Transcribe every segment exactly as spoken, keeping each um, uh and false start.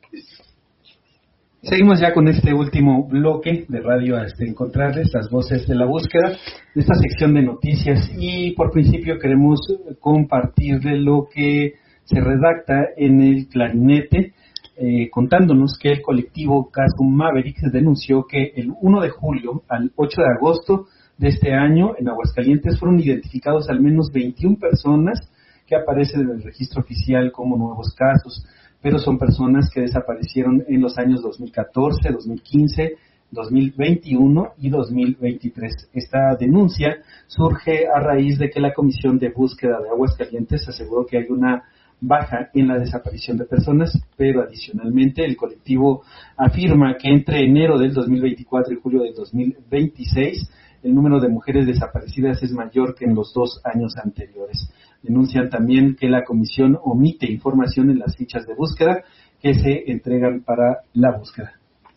Seguimos ya con este último bloque de Radio hasta encontrarles, las voces de la búsqueda, de esta sección de noticias, y por principio queremos compartirle lo que se redacta en el Clarinete, eh, contándonos que el colectivo Caso Maverick denunció que el primero de julio al ocho de agosto de este año en Aguascalientes fueron identificados al menos veintiuna personas que aparecen en el registro oficial como nuevos casos, pero son personas que desaparecieron en los años dos mil catorce, dos mil quince, dos mil veintiuno y dos mil veintitrés. Esta denuncia surge a raíz de que la Comisión de Búsqueda de Aguascalientes aseguró que hay una baja en la desaparición de personas, pero adicionalmente el colectivo afirma que entre enero del dos mil veinticuatro y julio del dos mil veintiséis el número de mujeres desaparecidas es mayor que en los dos años anteriores. Denuncian también que la comisión omite información en las fichas de búsqueda que se entregan para la búsqueda.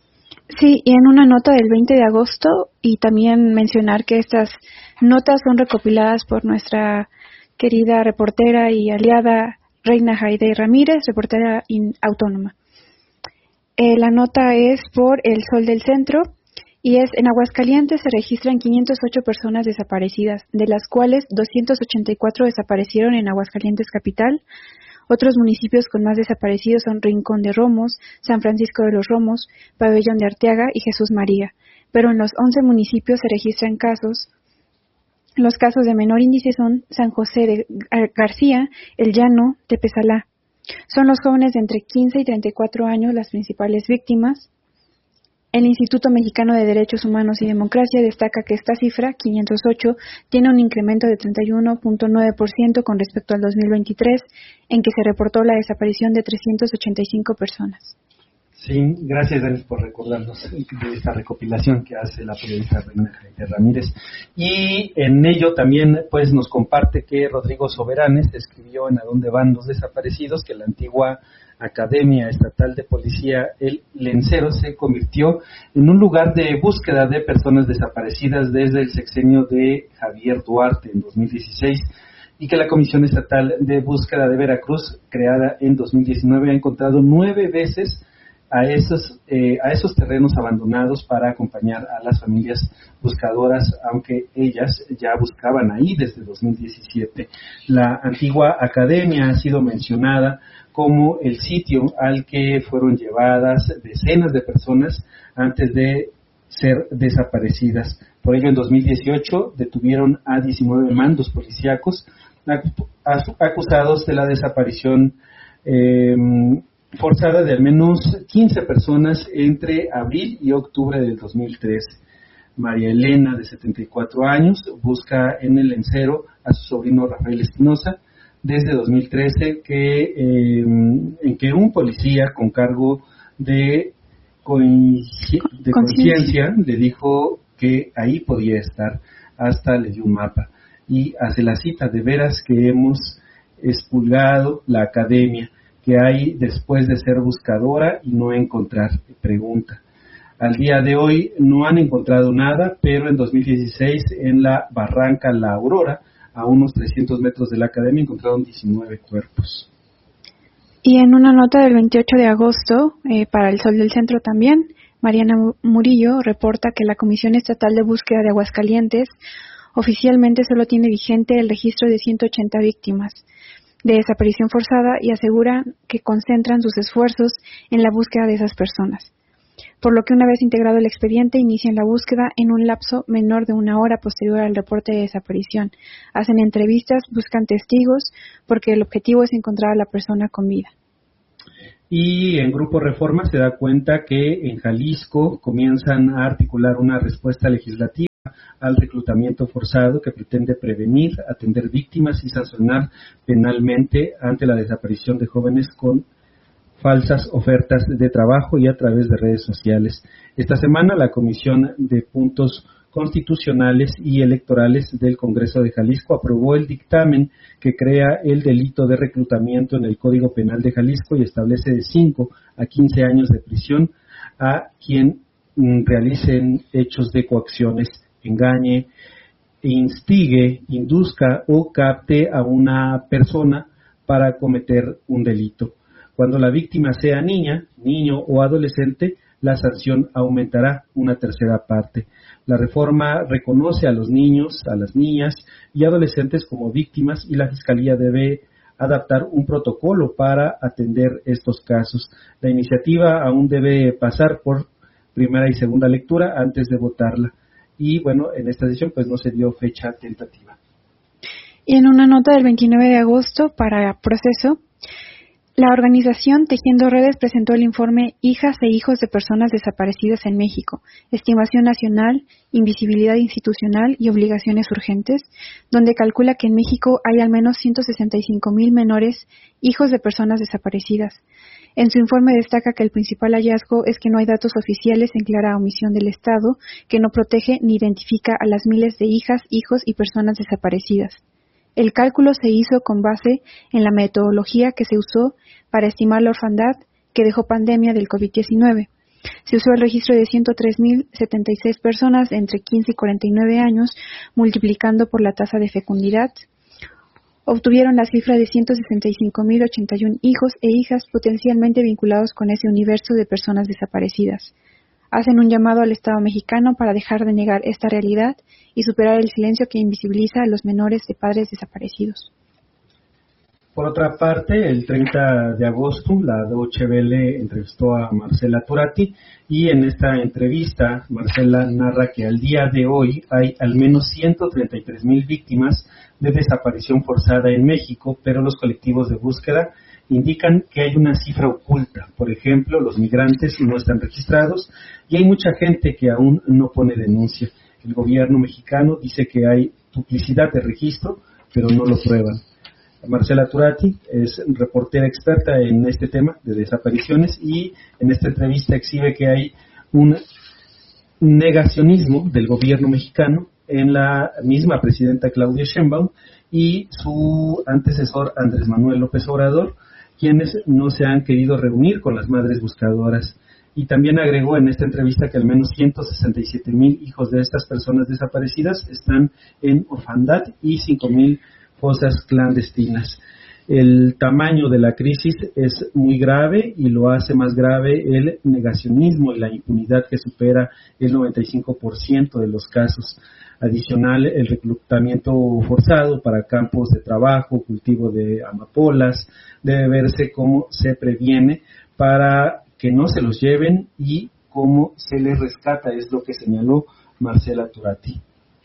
Sí, y en una nota del veinte de agosto, y también mencionar que estas notas son recopiladas por nuestra querida reportera y aliada Reina Jaide Ramírez, reportera in, autónoma. Eh, la nota es por El Sol del Centro, y es: en Aguascalientes se registran quinientas ocho personas desaparecidas, de las cuales doscientas ochenta y cuatro desaparecieron en Aguascalientes capital. Otros municipios con más desaparecidos son Rincón de Romos, San Francisco de los Romos, Pabellón de Arteaga y Jesús María. Pero en los once municipios se registran casos. Los casos de menor índice son San José de García, El Llano, Tepezalá. Son los jóvenes de entre quince y treinta y cuatro años las principales víctimas. El Instituto Mexicano de Derechos Humanos y Democracia destaca que esta cifra, quinientos ocho, tiene un incremento de treinta y uno punto nueve por ciento con respecto al dos mil veintitrés, en que se reportó la desaparición de trescientas ochenta y cinco personas. Sí, gracias, Denis, por recordarnos de esta recopilación que hace la periodista Reina Jaide Ramírez. Y en ello también pues nos comparte que Rodrigo Soberanes escribió en A dónde van los desaparecidos que la antigua Academia Estatal de Policía, el Lencero, se convirtió en un lugar de búsqueda de personas desaparecidas desde el sexenio de Javier Duarte en dos mil dieciséis, y que la Comisión Estatal de Búsqueda de Veracruz, creada en dos mil diecinueve, ha encontrado nueve veces a esos, eh, a esos terrenos abandonados para acompañar a las familias buscadoras, aunque ellas ya buscaban ahí desde dos mil diecisiete. La antigua academia ha sido mencionada como el sitio al que fueron llevadas decenas de personas antes de ser desaparecidas. Por ello, en dos mil dieciocho detuvieron a diecinueve mandos policíacos acusados de la desaparición eh, forzada de al menos quince personas entre abril y octubre del dos mil trece. María Elena, de setenta y cuatro años, busca en el Lencero a su sobrino Rafael Espinosa desde dos mil trece, que, eh, en que un policía con cargo de, de conciencia le dijo que ahí podía estar, hasta le dio un mapa y hace la cita: de veras que hemos expulgado la academia, que hay después de ser buscadora y no encontrar, pregunta. Al día de hoy no han encontrado nada, pero en dos mil dieciséis en la barranca La Aurora, a unos trescientos metros de la academia, encontraron diecinueve cuerpos. Y en una nota del veintiocho de agosto, eh, para El Sol del Centro también, Mariana Murillo reporta que la Comisión Estatal de Búsqueda de Aguascalientes oficialmente solo tiene vigente el registro de ciento ochenta víctimas de desaparición forzada y asegura que concentran sus esfuerzos en la búsqueda de esas personas, por lo que una vez integrado el expediente inician la búsqueda en un lapso menor de una hora posterior al reporte de desaparición. Hacen entrevistas, buscan testigos, porque el objetivo es encontrar a la persona con vida. Y en Grupo Reforma se da cuenta que en Jalisco comienzan a articular una respuesta legislativa al reclutamiento forzado que pretende prevenir, atender víctimas y sancionar penalmente ante la desaparición de jóvenes con falsas ofertas de trabajo y a través de redes sociales. Esta semana la Comisión de Puntos Constitucionales y Electorales del Congreso de Jalisco aprobó el dictamen que crea el delito de reclutamiento en el Código Penal de Jalisco y establece de cinco a quince años de prisión a quien mm, realicen hechos de coacciones, engañe, instigue, induzca o capte a una persona para cometer un delito. Cuando la víctima sea niña, niño o adolescente, la sanción aumentará una tercera parte. La reforma reconoce a los niños, a las niñas y adolescentes como víctimas y la Fiscalía debe adaptar un protocolo para atender estos casos. La iniciativa aún debe pasar por primera y segunda lectura antes de votarla. Y bueno, en esta sesión pues no se dio fecha tentativa. Y en una nota del veintinueve de agosto para Proceso, la organización Tejiendo Redes presentó el informe Hijas e Hijos de Personas Desaparecidas en México, Estimación Nacional, Invisibilidad Institucional y Obligaciones Urgentes, donde calcula que en México hay al menos ciento sesenta y cinco mil menores hijos de personas desaparecidas. En su informe destaca que el principal hallazgo es que no hay datos oficiales en clara omisión del Estado, que no protege ni identifica a las miles de hijas, hijos y personas desaparecidas. El cálculo se hizo con base en la metodología que se usó para estimar la orfandad que dejó pandemia del COVID diecinueve. Se usó el registro de ciento tres mil setenta y seis personas de entre quince y cuarenta y nueve años, multiplicando por la tasa de fecundidad. Obtuvieron la cifra de ciento sesenta y cinco mil ochenta y uno hijos e hijas potencialmente vinculados con ese universo de personas desaparecidas. Hacen un llamado al Estado mexicano para dejar de negar esta realidad y superar el silencio que invisibiliza a los menores de padres desaparecidos. Por otra parte, el treinta de agosto, la Deutsche Welle entrevistó a Marcela Turati y en esta entrevista Marcela narra que al día de hoy hay al menos ciento treinta y tres mil víctimas de desaparición forzada en México, pero los colectivos de búsqueda indican que hay una cifra oculta. Por ejemplo, los migrantes no están registrados y hay mucha gente que aún no pone denuncia. El gobierno mexicano dice que hay duplicidad de registro, pero no lo prueban. Marcela Turati es reportera experta en este tema de desapariciones y en esta entrevista exhibe que hay un negacionismo del gobierno mexicano en la misma presidenta Claudia Sheinbaum y su antecesor Andrés Manuel López Obrador, quienes no se han querido reunir con las madres buscadoras. Y también agregó en esta entrevista que al menos ciento sesenta y siete mil hijos de estas personas desaparecidas están en orfandad y cinco mil fosas clandestinas. El tamaño de la crisis es muy grave y lo hace más grave el negacionismo y la impunidad que supera el noventa y cinco por ciento de los casos. Adicional, el reclutamiento forzado para campos de trabajo, cultivo de amapolas, debe verse cómo se previene para que no se los lleven y cómo se les rescata, es lo que señaló Marcela Turati.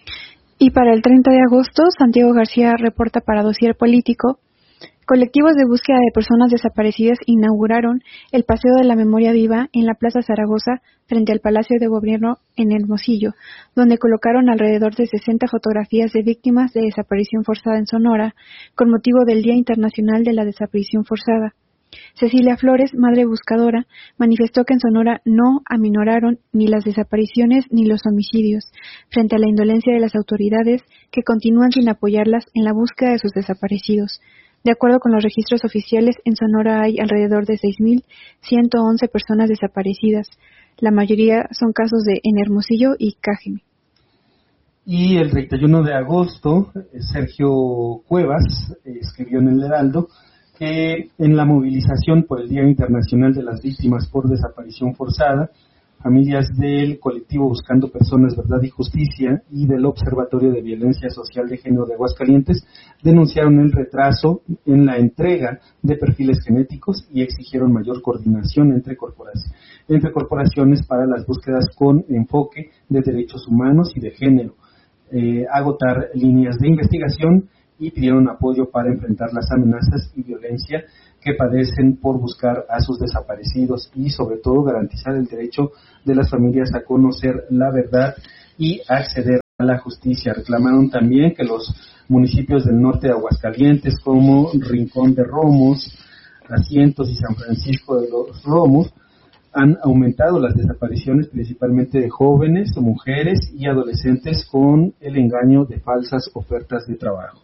Y para el treinta de agosto, Santiago García reporta para Dossier Político, colectivos de búsqueda de personas desaparecidas inauguraron el Paseo de la Memoria Viva en la Plaza Zaragoza frente al Palacio de Gobierno en Hermosillo, donde colocaron alrededor de sesenta fotografías de víctimas de desaparición forzada en Sonora, con motivo del Día Internacional de la Desaparición Forzada. Cecilia Flores, madre buscadora, manifestó que en Sonora no aminoraron ni las desapariciones ni los homicidios, frente a la indolencia de las autoridades que continúan sin apoyarlas en la búsqueda de sus desaparecidos. De acuerdo con los registros oficiales, en Sonora hay alrededor de seis mil ciento once personas desaparecidas. La mayoría son casos de en Hermosillo y Cajeme. Y el treinta y uno de agosto, Sergio Cuevas escribió en el Heraldo que en la movilización por el Día Internacional de las Víctimas por Desaparición Forzada, familias del colectivo Buscando Personas, Verdad y Justicia y del Observatorio de Violencia Social de Género de Aguascalientes denunciaron el retraso en la entrega de perfiles genéticos y exigieron mayor coordinación entre corporaciones, entre corporaciones para las búsquedas con enfoque de derechos humanos y de género, eh, agotar líneas de investigación y pidieron apoyo para enfrentar las amenazas y violencia que padecen por buscar a sus desaparecidos y sobre todo garantizar el derecho de las familias a conocer la verdad y acceder a la justicia. Reclamaron también que los municipios del norte de Aguascalientes como Rincón de Romos, Asientos y San Francisco de los Romos han aumentado las desapariciones principalmente de jóvenes, mujeres y adolescentes con el engaño de falsas ofertas de trabajo.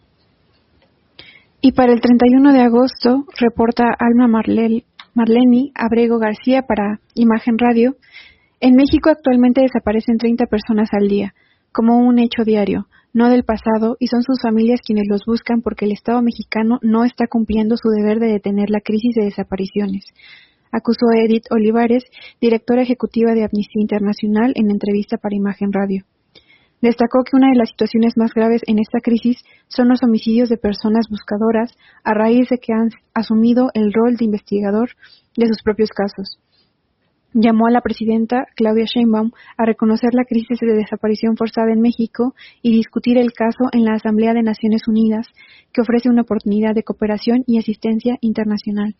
Y para el treinta y uno de agosto, reporta Alma Marlel, Marleni Abrego García para Imagen Radio, en México actualmente desaparecen treinta personas al día, como un hecho diario. no del pasado, y son sus familias quienes los buscan porque el Estado mexicano no está cumpliendo su deber de detener la crisis de desapariciones, acusó Edith Olivares, directora ejecutiva de Amnistía Internacional, en entrevista para Imagen Radio. Destacó que una de las situaciones más graves en esta crisis son los homicidios de personas buscadoras a raíz de que han asumido el rol de investigador de sus propios casos. Llamó a la presidenta Claudia Sheinbaum a reconocer la crisis de desaparición forzada en México y discutir el caso en la Asamblea de Naciones Unidas, que ofrece una oportunidad de cooperación y asistencia internacional.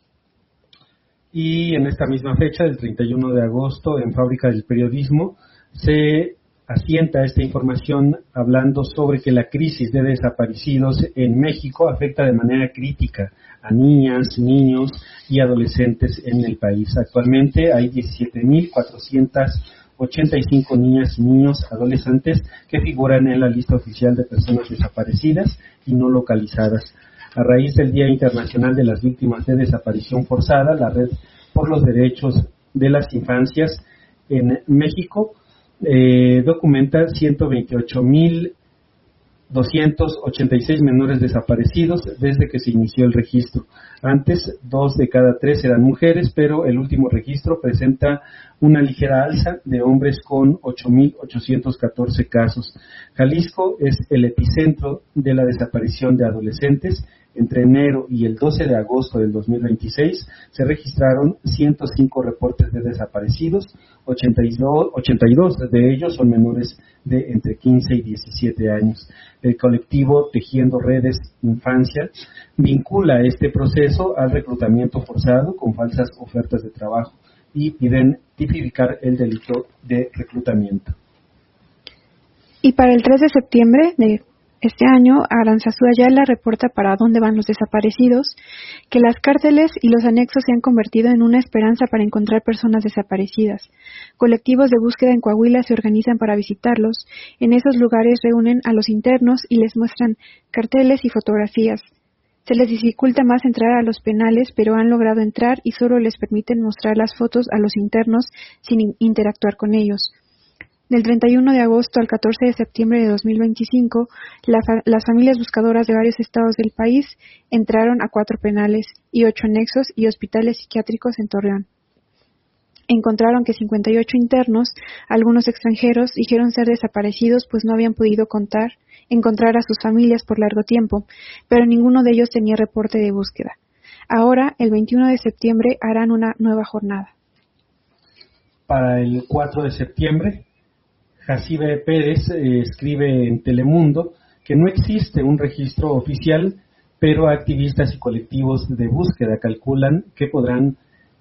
Y en esta misma fecha, el treinta y uno de agosto, en Fábrica del Periodismo, se asienta esta información hablando sobre que la crisis de desaparecidos en México afecta de manera crítica a niñas, niños y adolescentes en el país. Actualmente hay diecisiete mil cuatrocientas ochenta y cinco niñas y niños adolescentes que figuran en la lista oficial de personas desaparecidas y no localizadas. A raíz del Día Internacional de las Víctimas de Desaparición Forzada, la Red por los Derechos de las Infancias en México Eh, documenta ciento veintiocho mil doscientos ochenta y seis menores desaparecidos desde que se inició el registro. Antes, dos de cada tres eran mujeres, pero el último registro presenta una ligera alza de hombres con ocho mil ochocientos catorce casos. Jalisco es el epicentro de la desaparición de adolescentes. Entre enero y el doce de agosto del dos mil veintiséis se registraron ciento cinco reportes de desaparecidos, ochenta y dos de ellos son menores de entre quince y diecisiete años. El colectivo Tejiendo Redes Infancia vincula este proceso al reclutamiento forzado con falsas ofertas de trabajo y piden tipificar el delito de reclutamiento. Y para el tres de septiembre de este año, Aranzazú Ayala reporta para dónde van los desaparecidos, que las cárceles y los anexos se han convertido en una esperanza para encontrar personas desaparecidas. Colectivos de búsqueda en Coahuila se organizan para visitarlos. En esos lugares reúnen a los internos y les muestran carteles y fotografías. Se les dificulta más entrar a los penales, pero han logrado entrar y solo les permiten mostrar las fotos a los internos sin interactuar con ellos. Del treinta y uno de agosto al catorce de septiembre de dos mil veinticinco, la fa- las familias buscadoras de varios estados del país entraron a cuatro penales y ocho anexos y hospitales psiquiátricos en Torreón. Encontraron que cincuenta y ocho internos, algunos extranjeros, dijeron ser desaparecidos pues no habían podido contar, encontrar a sus familias por largo tiempo, pero ninguno de ellos tenía reporte de búsqueda. Ahora, el veintiuno de septiembre, harán una nueva jornada. Para el cuatro de septiembre, Jacibe Pérez eh, escribe en Telemundo que no existe un registro oficial, pero activistas y colectivos de búsqueda calculan que podrán.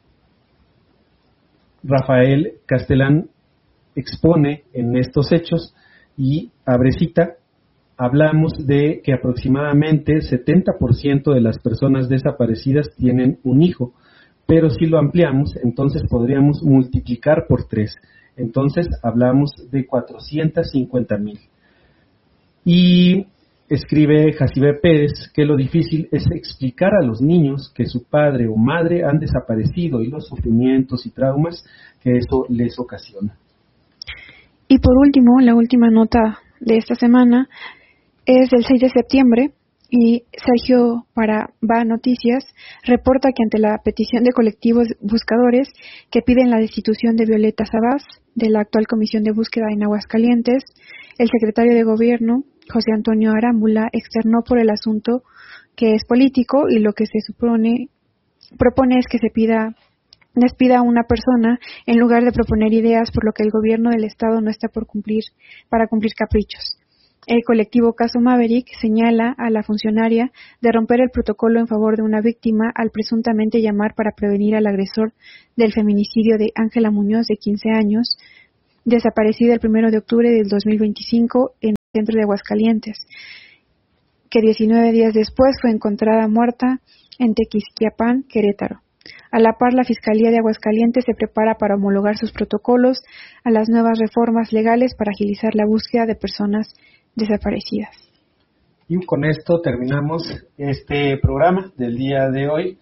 Rafael Castellán expone en estos hechos y abre cita: hablamos de que aproximadamente setenta por ciento de las personas desaparecidas tienen un hijo, pero si lo ampliamos, entonces podríamos multiplicar por tres. Entonces hablamos de cuatrocientos cincuenta mil. Y escribe Jacibe Pérez que lo difícil es explicar a los niños que su padre o madre han desaparecido y los sufrimientos y traumas que eso les ocasiona. Y por último, la última nota de esta semana es del seis de septiembre. Y Sergio para Va Noticias reporta que ante la petición de colectivos buscadores que piden la destitución de Violeta Sabás de la actual Comisión de Búsqueda en Aguascalientes, el secretario de Gobierno, José Antonio Arámbula, externó por el asunto que es político y lo que se supone propone es que se pida despida a una persona en lugar de proponer ideas, por lo que el gobierno del estado no está por cumplir para cumplir caprichos. El colectivo Caso Maverick señala a la funcionaria de romper el protocolo en favor de una víctima al presuntamente llamar para prevenir al agresor del feminicidio de Ángela Muñoz, de quince años, desaparecida el primero de octubre del dos mil veinticinco en el centro de Aguascalientes, que diecinueve días después fue encontrada muerta en Tequisquiapan, Querétaro. A la par, la Fiscalía de Aguascalientes se prepara para homologar sus protocolos a las nuevas reformas legales para agilizar la búsqueda de personas desaparecidas. Y con esto terminamos este programa del día de hoy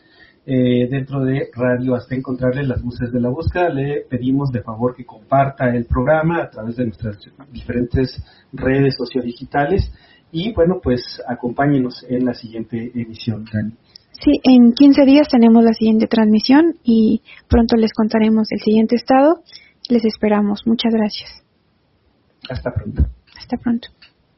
eh, dentro de Radio Hasta Encontrarle, las voces de la búsqueda. Le pedimos de favor que comparta el programa a través de nuestras diferentes redes sociodigitales y bueno, pues acompáñenos en la siguiente emisión, Dani. Sí, en quince días tenemos la siguiente transmisión y pronto les contaremos el siguiente estado. Les esperamos. Muchas gracias. Hasta pronto. Hasta pronto.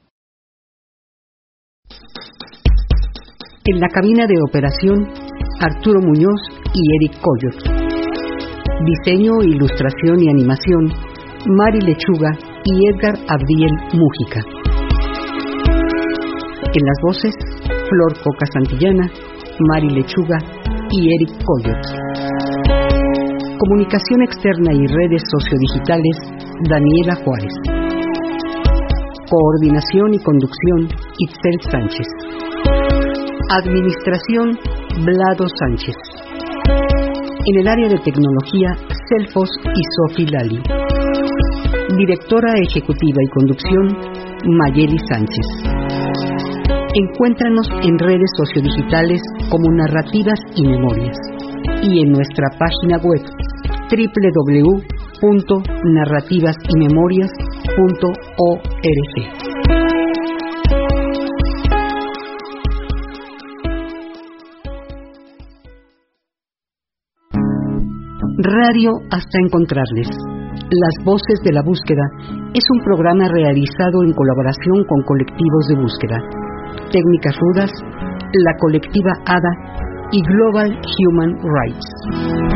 En la cabina de operación, Arturo Muñoz y Eric Coyot. Diseño, ilustración y animación, Mari Lechuga y Edgar Abdiel Mújica. En las voces, Flor Coca Santillana, Mari Lechuga y Eric Coyot. Comunicación externa y redes sociodigitales, Daniela Juárez. Coordinación y conducción, Itzel Sánchez. Administración, Vlado Sánchez. En el área de tecnología, Celfos y Sofi Lali. Directora ejecutiva y conducción, Mayeli Sánchez. Encuéntranos en redes sociodigitales como Narrativas y Memorias y en nuestra página web doble u doble u doble u punto narrativas y memorias punto org. Radio Hasta Encontrarles. Las Voces de la Búsqueda es un programa realizado en colaboración con colectivos de búsqueda, Técnicas Rudas, la colectiva A D A y Global Human Rights.